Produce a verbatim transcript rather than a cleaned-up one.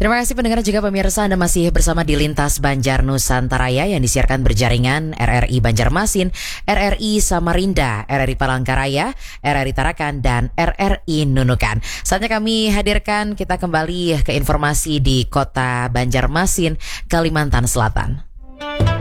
Terima kasih pendengar juga pemirsa, Anda masih bersama di Lintas Banjar Nusantaraya yang disiarkan berjaringan R R I Banjarmasin, R R I Samarinda, R R I Palangkaraya, R R I Tarakan, dan R R I Nunukan. Saatnya kami hadirkan kita kembali ke informasi di kota Banjarmasin, Kalimantan Selatan.